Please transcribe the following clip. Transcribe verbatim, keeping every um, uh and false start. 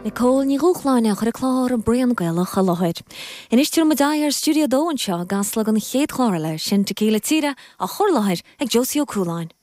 Nicole ní rúchláine chuir chlár an brian gaile chaláid. Inis tír dair studio dóin seo gasla an chéad chláir le sin tequila tíre a chorláid ag Josie O'Cooline.